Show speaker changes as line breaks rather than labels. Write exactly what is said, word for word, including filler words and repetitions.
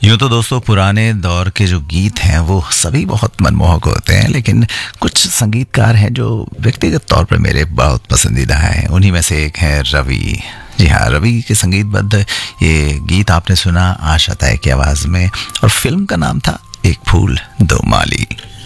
यूँ तो दोस्तों पुराने दौर के जो गीत हैं वो सभी बहुत मनमोहक होते हैं, लेकिन कुछ संगीतकार हैं जो व्यक्तिगत तौर पर मेरे बहुत पसंदीदा हैं। उन्हीं में से एक है रवि। जी हाँ, रवि के संगीतबद्ध ये गीत आपने सुना आशा ताई की आवाज़ में, और फिल्म का नाम था एक फूल दो माली।